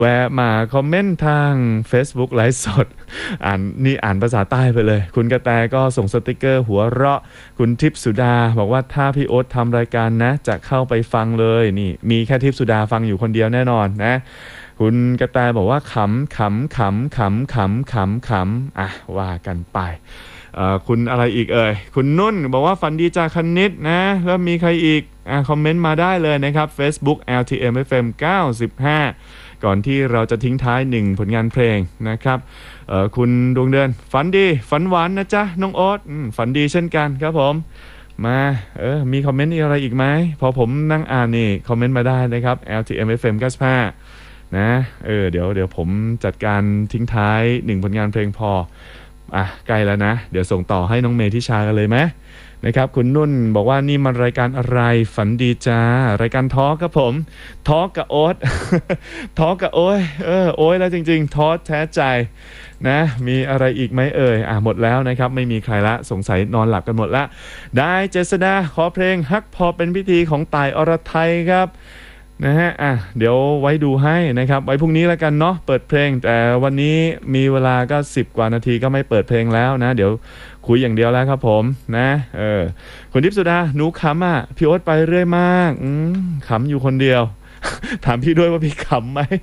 แวะมาคอมเมนต์ทาง Facebook ไลฟ์สดอ่านภาษาใต้ไปเลยคุณกระแตก็ส่งสติกเกอร์หัวเราะคุณทิพย์สุดาบอกว่าถ้าพี่โอ๊ตทำรายการนะจะเข้าไปฟังเลยนี่มีแค่ทิพย์สุดาฟังอยู่คนเดียวแน่นอนนะคุณกระแตบอกว่าขำขำขำขำขำขำขำว่ากันไปคุณอะไรอีกคุณนุ่นบอกว่าฝันดีจากคณิตนะแล้วมีใครอีกคอมเมนต์มาได้เลยนะครับ Facebook LTMFM 95ก่อนที่เราจะทิ้งท้าย1ผลงานเพลงนะครับคุณดวงเดือนฝันดีฝันหวานนะจ๊ะน้องโอ๊ตฝันดีเช่นกันครับผมมามีคอมเมนต์อะไรอีกไหมพอผมนั่งอ่านนี่คอมเมนต์มาได้นะครับ LTMFM 95นะเดี๋ยวผมจัดการทิ้งท้าย1ผลงานเพลงพอใกล้แล้วนะเดี๋ยวส่งต่อให้น้องเมธิชากันเลยไหมนะครับคุณนุ่นบอกว่านี่มันรายการอะไรฝันดีจ้ารายการทอล์กครับผมทอล์กกับโอ๊ต ทอล์กกับโอ้ยแล้วจริงๆทอล์กแท้ใจนะมีอะไรอีกไหมหมดแล้วนะครับไม่มีใครละสงสัยนอนหลับกันหมดละได้เจษดาขอเพลงฮักพอเป็นพิธีของต่ายอรไทยครับนะฮะเดี๋ยวไว้ดูให้นะครับไว้พรุ่งนี้แล้วกันเนาะเปิดเพลงแต่วันนี้มีเวลาก็10กว่านาทีก็ไม่เปิดเพลงแล้วนะเดี๋ยวคุยอย่างเดียวแล้วครับผมนะคุณทิพย์สุดาหนูขำพี่โอ๊ตไปเรื่อยมากขำอยู่คนเดียว ถามพี่ด้วยว่าพี่ขำไหม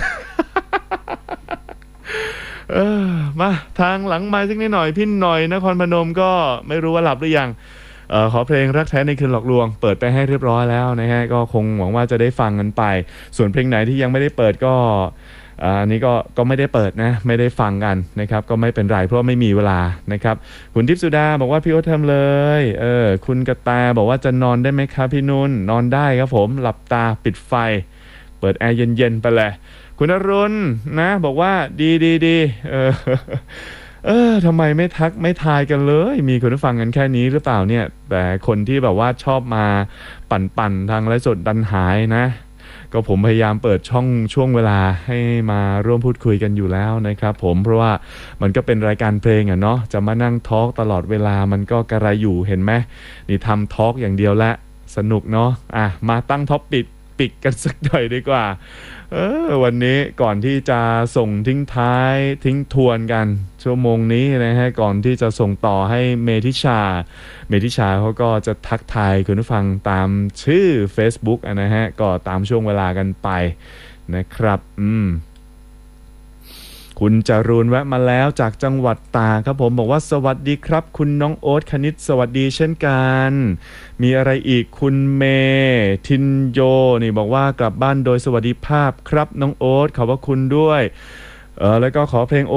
มาทางหลังไมค์สักนิดหน่อยพี่หน่อยนครพนมก็ไม่รู้ว่าหลับหรือยังขอเพลงรักแท้ในคืนหลอกลวงเปิดไปให้เรียบร้อยแล้วนะฮะก็คงหวังว่าจะได้ฟังกันไปส่วนเพลงไหนที่ยังไม่ได้เปิดก็อันนี้ก็ไม่ได้เปิดนะไม่ได้ฟังกันนะครับก็ไม่เป็นไรเพราะไม่มีเวลานะครับคุณทิพย์สุดาบอกว่าพี่โอ๊ตทำเลยคุณกระแตบอกว่าจะนอนได้ไหมครับพี่นุ่นนอนได้ครับผมหลับตาปิดไฟเปิดแอร์เย็นๆไปเลยคุณอรุณนะบอกว่าดีทำไมไม่ทักไม่ทายกันเลยมีคนฟังกันแค่นี้หรือเปล่าเนี่ยแต่คนที่แบบว่าชอบมาปั่นทางไลฟ์สดดันหายนะก็ผมพยายามเปิดช่วงเวลาให้มาร่วมพูดคุยกันอยู่แล้วนะครับผมเพราะว่ามันก็เป็นรายการเพลงเนาะจะมานั่งทอล์กตลอดเวลามันก็กระไรอยู่เห็นไหมนี่ทำทอล์กอย่างเดียวละสนุกเนาะมาตั้งท็อปปิกกันสักหน่อยดีกว่าวันนี้ก่อนที่จะส่งทิ้งท้ายทิ้งทวนกันชั่วโมงนี้นะฮะก่อนที่จะส่งต่อให้เมธิชาเขาก็จะทักทายคุณผู้ฟังตามชื่อ Facebook นะฮะก็ตามช่วงเวลากันไปนะครับคุณจารูนแวะมาแล้วจากจังหวัดตากครับผมบอกว่าสวัสดีครับคุณน้องโอ๊ตคณิตสวัสดีเช่นกันมีอะไรอีกคุณเมทินโยนี่บอกว่ากลับบ้านโดยสวัสดิภาพครับน้องโอ๊ตขอบพระคุณด้วยแล้วก็ขอเพลง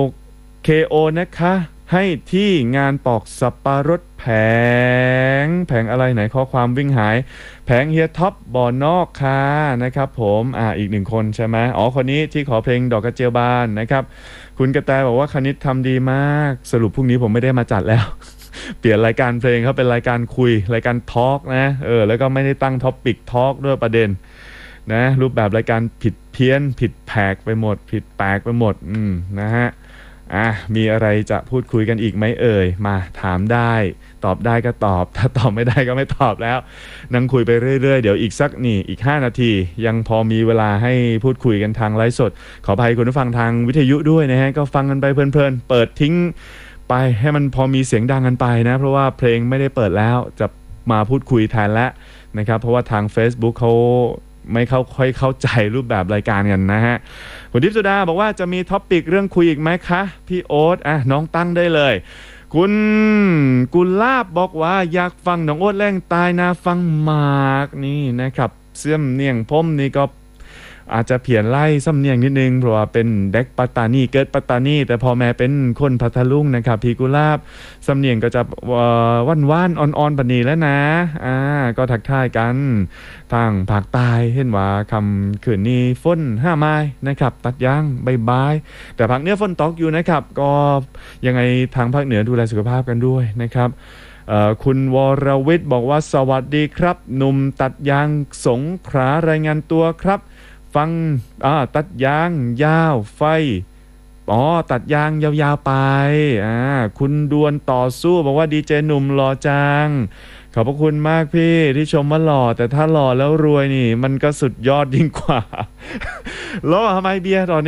KO นะคะให้ที่งานปอกสับปะรดแผงอะไรไหนข้อความวิ่งหายแผงเฮียท็อปบ่อนอกค่ะนะครับผมอีก1คนใช่ไหมคนนี้ที่ขอเพลงดอกกระเจียวบานนะครับคุณกระแตบอกว่าคณิตทำดีมากสรุปพรุ่งนี้ผมไม่ได้มาจัดแล้ว เปลี่ยนรายการเพลงเขาเป็นรายการคุยรายการทอล์กนะแล้วก็ไม่ได้ตั้งท็อปปิกทอล์กด้วยประเด็นนะรูปแบบรายการผิดเพี้ยนผิดแผกไปหมดผิดแปลกไปหมดนะฮะมีอะไรจะพูดคุยกันอีกไหมมาถามได้ตอบได้ก็ตอบถ้าตอบไม่ได้ก็ไม่ตอบแล้วนั่งคุยไปเรื่อยๆเดี๋ยวอีกสักอีก5นาทียังพอมีเวลาให้พูดคุยกันทางไลฟ์สดขออภัยคุณผู้ฟังทางวิทยุด้วยนะฮะก็ฟังกันไปเพลินๆเปิดทิ้งไปให้มันพอมีเสียงดังกันไปนะเพราะว่าเพลงไม่ได้เปิดแล้วจะมาพูดคุยแทนแล้วนะครับเพราะว่าทาง Facebook เขาไม่ค่อยเข้าใจรูปแบบรายการกันนะฮะคุณทิพย์สุดาบอกว่าจะมีท็อปปิกเรื่องคุยอีกไหมคะพี่โอ๊ตน้องตั้งได้เลยคุณกุลาบบอกว่าอยากฟังน้องโอ๊ตแรงตายนาฟังมากนี่นะครับเสื่อมเนียงพมนี่ก็อาจจะเพี้ยนไล่ซ้ำเนียงนิดนึงเพราะว่าเป็นเด็กปัตตานีเกิดปัตตานีแต่พอแม่เป็นคนพัทลุงนะครับพี่กุลาบซ้ำเนียงก็จะว่านอ่อนๆปนีแล้วนะก็ทักทายกันทางภาคใต้เห็นว่าคำคืนนี้ฝน5 ไม้นะครับตัดย่างบายแต่ภาคเหนือฝนตกอยู่นะครับก็ยังไงทางภาคเหนือดูแลสุขภาพกันด้วยนะครับคุณวรวิทย์บอกว่าสวัสดีครับหนุ่มตัดยางสงขลารายงานตัวครับฟังตัดยางยาวไฟอ๋อตัดยางยาวๆไปคุณดวนต่อสู้บอกว่าดีเจหนุ่มหล่อจังขอบพระคุณมากพี่ที่ชมว่าหล่อแต่ถ้าหล่อแล้วรวยนี่มันก็สุดยอดยิ่งกว่า แล้วทำไมเบียร์ตอน